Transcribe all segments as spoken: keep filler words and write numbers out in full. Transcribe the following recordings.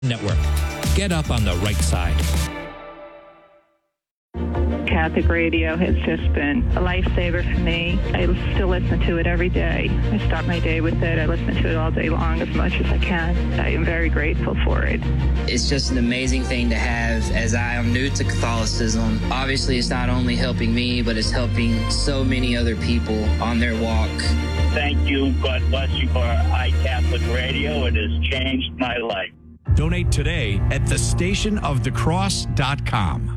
Network. Get up on the right side. Catholic radio has just been a lifesaver for me. I still listen to it every day. I start my day with it. I listen to it all day long as much as I can. I am very grateful for it. It's just an amazing thing to have as I am new to Catholicism. Obviously, it's not only helping me, but it's helping so many other people on their walk. Thank you. God bless you for iCatholic Radio. It has changed my life. Donate today at the station of the cross dot com.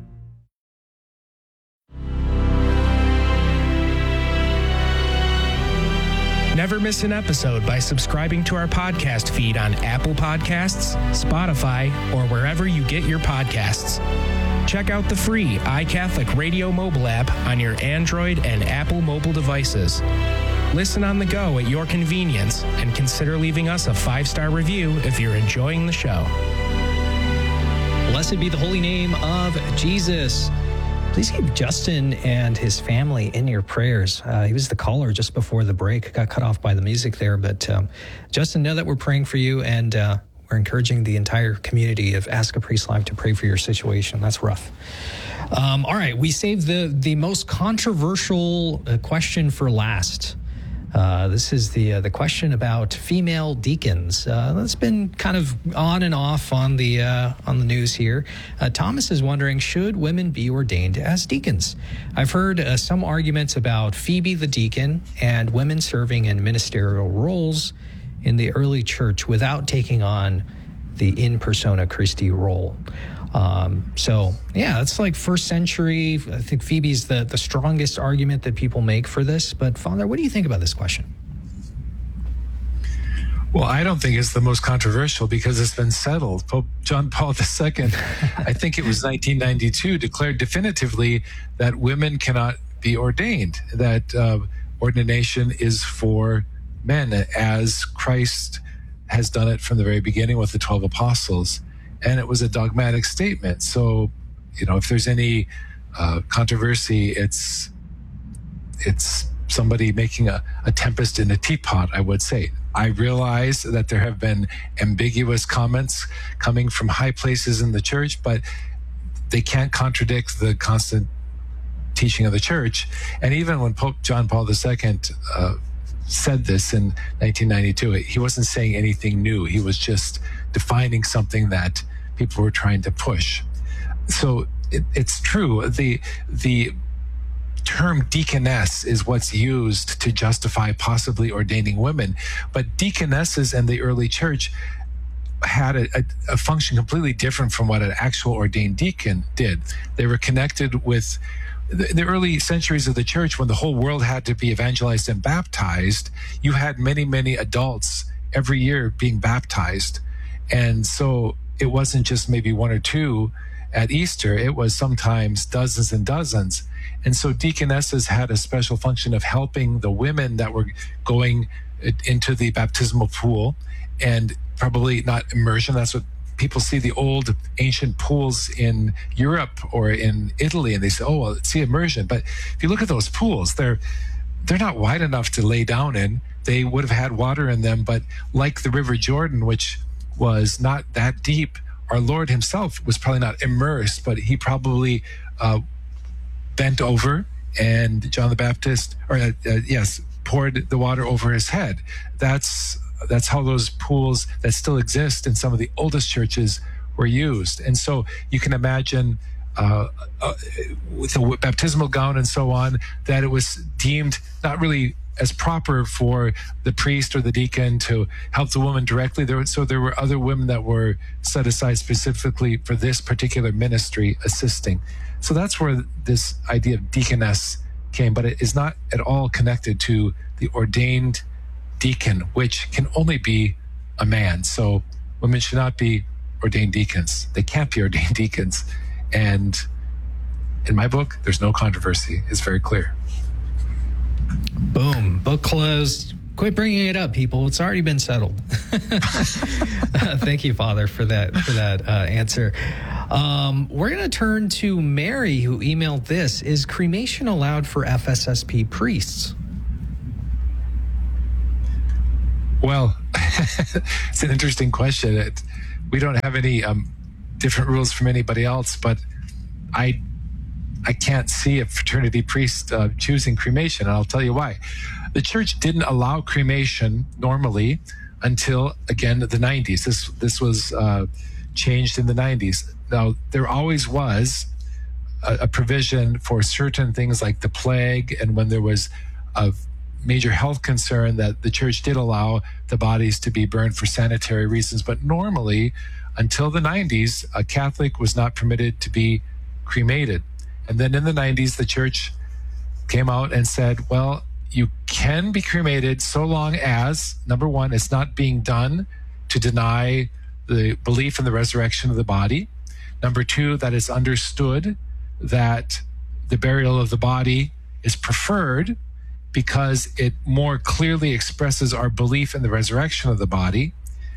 Never miss an episode by subscribing to our podcast feed on Apple Podcasts, Spotify, or wherever you get your podcasts. Check out the free iCatholic Radio mobile app on your Android and Apple mobile devices. Listen on the go at your convenience and consider leaving us a five-star review if you're enjoying the show. Blessed be the holy name of Jesus. Please keep Justin and his family in your prayers. Uh, he was the caller just before the break. Got cut off by the music there. But um, Justin, know that we're praying for you, and uh, we're encouraging the entire community of Ask a Priest Live to pray for your situation. That's rough. Um, all right, we saved the, the most controversial uh, question for last. Uh, this is the uh, the question about female deacons. Uh, that's been kind of on and off on the uh, on the news here. Uh, Thomas is wondering, should women be ordained as deacons? I've heard uh, some arguments about Phoebe the deacon and women serving in ministerial roles in the early church without taking on the in persona Christi role. Um, so, yeah, it's like first century. I think Phoebe's the, the strongest argument that people make for this. But, Father, what do you think about this question? Well, I don't think it's the most controversial because it's been settled. Pope John Paul the Second, I think it was nineteen ninety-two, declared definitively that women cannot be ordained, that uh, ordination is for men, as Christ has done it from the very beginning with the twelve apostles. And it was a dogmatic statement. So, you know, if there's any uh, controversy, it's it's somebody making a, a tempest in a teapot, I would say. I realize that there have been ambiguous comments coming from high places in the church, but they can't contradict the constant teaching of the church. And even when Pope John Paul the Second uh, said this in nineteen ninety-two, he wasn't saying anything new. He was just defining something that people were trying to push. So it, it's true. The the term deaconess is what's used to justify possibly ordaining women, but deaconesses in the early church had a, a, a function completely different from what an actual ordained deacon did. They were connected with the, the early centuries of the church, when the whole world had to be evangelized and baptized. You had many, many adults every year being baptized. And so it wasn't just maybe one or two at Easter, it was sometimes dozens and dozens. And so deaconesses had a special function of helping the women that were going into the baptismal pool, and probably not immersion. That's what people see, the old ancient pools in Europe or in Italy, and they say, oh, well, it's the immersion. But if you look at those pools, they're they're not wide enough to lay down in. They would have had water in them, but like the River Jordan, which was not that deep, our Lord himself was probably not immersed, but he probably uh, bent over, and John the Baptist, or uh, uh, yes, poured the water over his head. That's that's how those pools that still exist in some of the oldest churches were used. And so you can imagine uh, uh, with a baptismal gown and so on, that it was deemed not really as proper for the priest or the deacon to help the woman directly. There, so there were other women that were set aside specifically for this particular ministry assisting. So that's where this idea of deaconess came, but it is not at all connected to the ordained deacon, which can only be a man. So women should not be ordained deacons. They can't be ordained deacons. And in my book, there's no controversy. It's very clear. Boom. Book closed. Quit bringing it up, people. It's already been settled. Thank you, Father, for that for that uh, answer. Um, we're going to turn to Mary, who emailed this. Is cremation allowed for F S S P priests? Well, it's an interesting question. It, we don't have any um, different rules from anybody else, but I I can't see a fraternity priest uh, choosing cremation, and I'll tell you why. The church didn't allow cremation normally until, again, the nineties. This this was uh, changed in the nineties. Now, there always was a, a provision for certain things like the plague, and when there was a major health concern, that the church did allow the bodies to be burned for sanitary reasons. But normally, until the nineties, a Catholic was not permitted to be cremated. And then in the nineties, the church came out and said, well, you can be cremated so long as, number one, it's not being done to deny the belief in the resurrection of the body. Number two, that it's understood that the burial of the body is preferred because it more clearly expresses our belief in the resurrection of the body.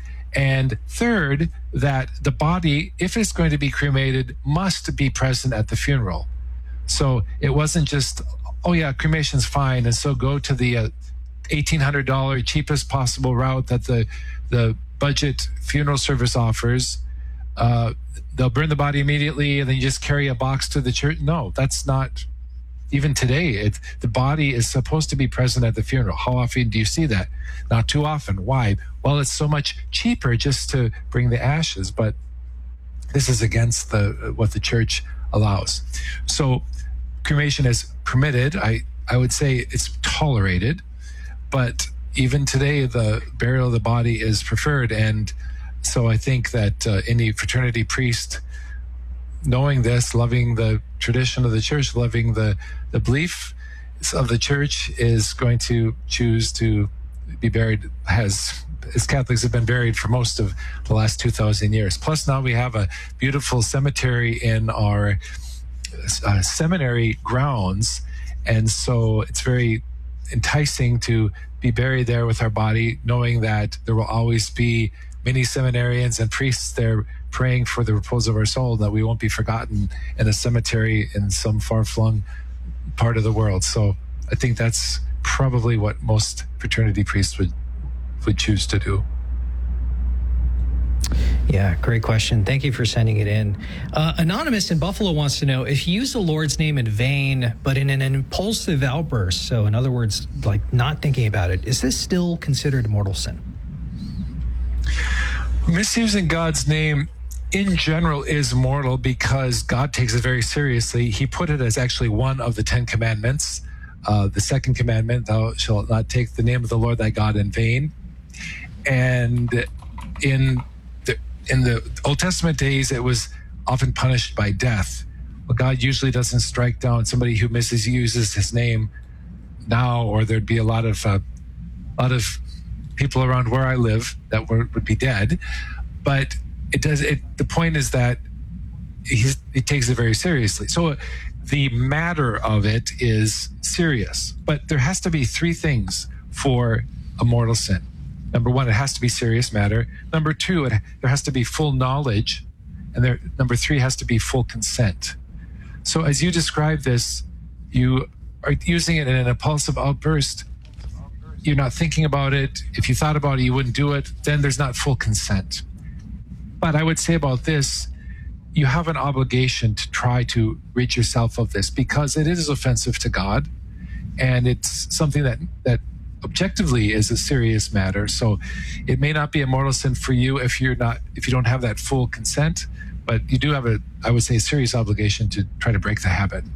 And third, that the body, if it's going to be cremated, must be present at the funeral. So it wasn't just, oh yeah, cremation's fine, and so go to the uh, eighteen hundred dollars cheapest possible route that the the budget funeral service offers. Uh, they'll burn the body immediately, and then you just carry a box to the church. No, that's not. Even today, it, the body is supposed to be present at the funeral. How often do you see that? Not too often. Why? Well, it's so much cheaper just to bring the ashes, but this is against the what the church allows. So cremation is permitted. I, I would say it's tolerated, but even today, the burial of the body is preferred. And so I think that uh, any fraternity priest, knowing this, loving the tradition of the church, loving the, the belief of the church, is going to choose to be buried as, as Catholics have been buried for most of the last two thousand years. Plus now we have a beautiful cemetery in our uh, seminary grounds. And so it's very enticing to be buried there with our body, knowing that there will always be many seminarians and priests there praying for the repose of our soul, that we won't be forgotten in a cemetery in some far-flung part of the world. So I think that's probably what most fraternity priests would would choose to do. Yeah, great question. Thank you for sending it in. Uh, Anonymous in Buffalo wants to know, if you use the Lord's name in vain, but in an impulsive outburst, so in other words, like not thinking about it, is this still considered a mortal sin? Misusing God's name in general is mortal because God takes it very seriously. He put it as actually one of the Ten Commandments. Uh, the second commandment, thou shalt not take the name of the Lord thy God in vain. And in the, in the Old Testament days, it was often punished by death. Well, God usually doesn't strike down somebody who misuses his name now, or there'd be a lot of uh, a lot of people around where I live that were, would be dead. But it does. It, the point is that he's, he takes it very seriously. So the matter of it is serious, but there has to be three things for a mortal sin. Number one, it has to be serious matter. Number two, it, there has to be full knowledge. And there, number three has to be full consent. So as you describe this, you are using it in an impulsive outburst. You're not thinking about it. If you thought about it, you wouldn't do it. Then there's not full consent. But I would say about this, you have an obligation to try to rid yourself of this, because it is offensive to God, and it's something that, that objectively is a serious matter. So it may not be a mortal sin for you if you're not, if you don't have that full consent, but you do have a, I would say, a serious obligation to try to break the habit.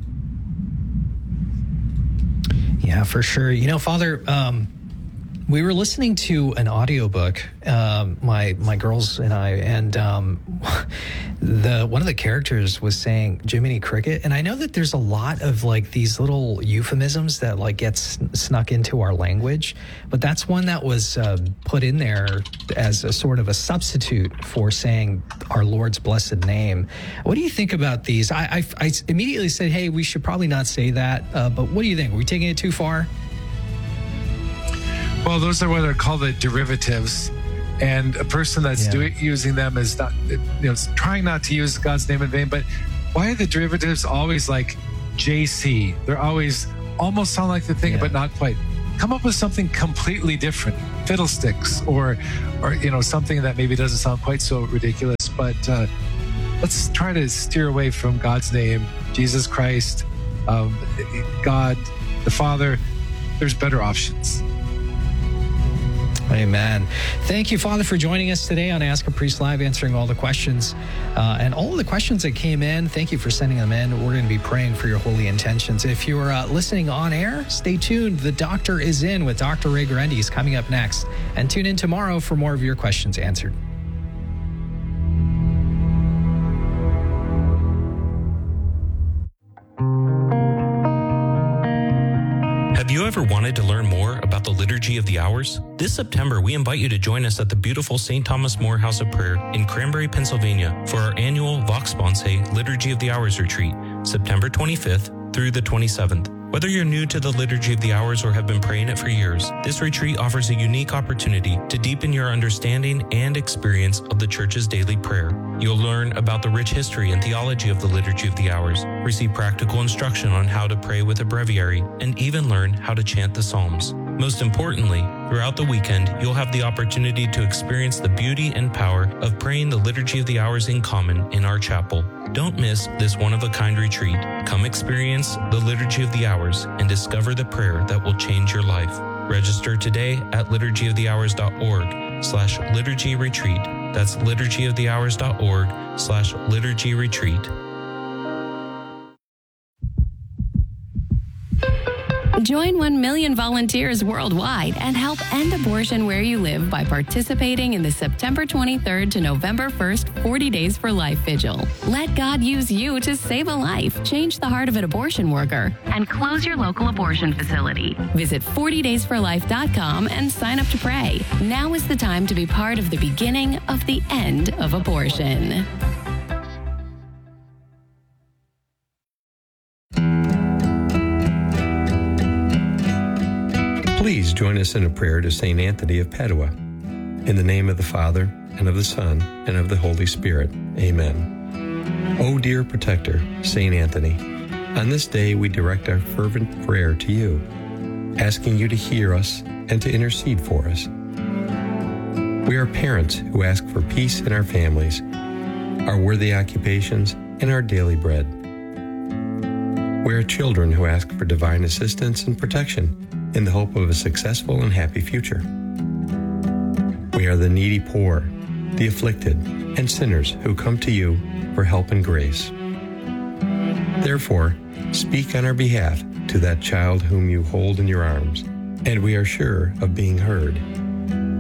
Yeah, for sure. You know, Father, um, we were listening to an audiobook, um, my my girls and I, and um, the one of the characters was saying Jiminy Cricket, and I know that there's a lot of like these little euphemisms that like get snuck into our language, but that's one that was uh, put in there as a sort of a substitute for saying our Lord's blessed name. What do you think about these? I I, I immediately said, hey, we should probably not say that, uh, but what do you think? Are we taking it too far? Well, those are what are called the derivatives, and a person that's Yeah. doing using them is not, you know, trying not to use God's name in vain. But why are the derivatives always like J C? They're always almost sound like the thing, Yeah. but not quite. Come up with something completely different. fiddlesticks, or, or you know, something that maybe doesn't sound quite so ridiculous. But uh, let's try to steer away from God's name, Jesus Christ, um, God, the Father. There's better options. Amen. Thank you, Father, for joining us today on Ask a Priest Live, answering all the questions. Uh, and all of the questions that came in, thank you for sending them in. We're going to be praying for your holy intentions. If you're uh, listening on air, stay tuned. The Doctor is In with Doctor Ray Guarendi is coming up next. And tune in tomorrow for more of your questions answered. Have you ever wanted to learn more about the Liturgy of the Hours? This September, we invite you to join us at the beautiful Saint Thomas More House of Prayer in Cranberry, Pennsylvania for our annual Vox Sponsae Liturgy of the Hours retreat, September twenty-fifth through the twenty-seventh. Whether you're new to the Liturgy of the Hours or have been praying it for years, this retreat offers a unique opportunity to deepen your understanding and experience of the Church's daily prayer. You'll learn about the rich history and theology of the Liturgy of the Hours, receive practical instruction on how to pray with a breviary, and even learn how to chant the Psalms. Most importantly, throughout the weekend, you'll have the opportunity to experience the beauty and power of praying the Liturgy of the Hours in common in our chapel. Don't miss this one-of-a-kind retreat. Come experience the Liturgy of the Hours and discover the prayer that will change your life. Register today at liturgy of the hours dot org slash liturgy retreat. That's liturgy of the hours dot org slash liturgy retreat. Join one million volunteers worldwide and help end abortion where you live by participating in the September twenty-third to November first forty Days for Life Vigil. Let God use you to save a life, change the heart of an abortion worker, and close your local abortion facility. Visit forty days for life dot com and sign up to pray. Now is the time to be part of the beginning of the end of abortion. Please join us in a prayer to Saint Anthony of Padua. In the name of the Father, and of the Son, and of the Holy Spirit. Amen. O dear protector, Saint Anthony, on this day we direct our fervent prayer to you, asking you to hear us and to intercede for us. We are parents who ask for peace in our families, our worthy occupations, and our daily bread. We are children who ask for divine assistance and protection in the hope of a successful and happy future. We are the needy poor, the afflicted, and sinners who come to you for help and grace. Therefore, speak on our behalf to that child whom you hold in your arms, and we are sure of being heard.